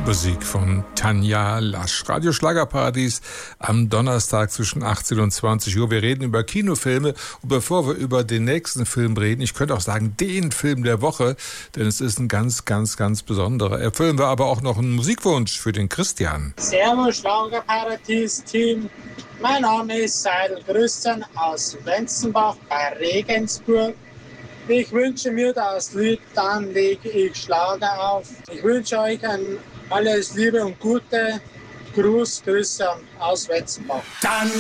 Musik von Tanja Lasch. Radio Schlagerparadies am Donnerstag zwischen 18 und 20 Uhr. Wir reden über Kinofilme. Und bevor wir über den nächsten Film reden, ich könnte auch sagen, den Film der Woche, denn es ist ein ganz, ganz, ganz besonderer. Erfüllen wir aber auch noch einen Musikwunsch für den Christian. Servus Schlagerparadies-Team. Mein Name ist Seidel Christian aus Wenzenbach bei Regensburg. Ich wünsche mir das Lied Dann leg ich Schlager auf. Ich wünsche euch alles Liebe und Gute. Gruß, Christian aus Wenzenbach.